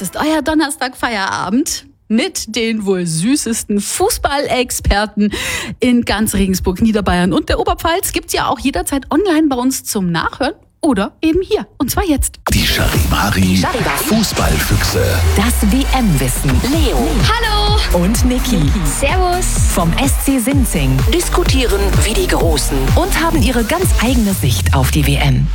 Das ist euer Donnerstag-Feierabend mit den wohl süßesten Fußballexperten in ganz Regensburg, Niederbayern und der Oberpfalz. Gibt's ja auch jederzeit online bei uns zum Nachhören oder eben hier. Und zwar jetzt. Die Charivari Fußballfüchse. Das WM-Wissen. Leo. Hallo. Und Niki. Servus. Vom SC Sinzing. Diskutieren wie die Großen Und haben ihre ganz eigene Sicht auf die WM.